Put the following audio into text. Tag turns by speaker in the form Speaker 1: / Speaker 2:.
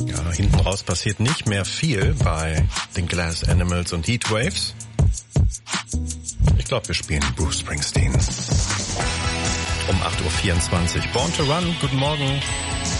Speaker 1: Ja, hinten raus passiert nicht mehr viel bei den Glass Animals und Heatwaves. Ich glaube, wir spielen Bruce Springsteen. Um 8:24 Uhr. Born to Run, guten Morgen.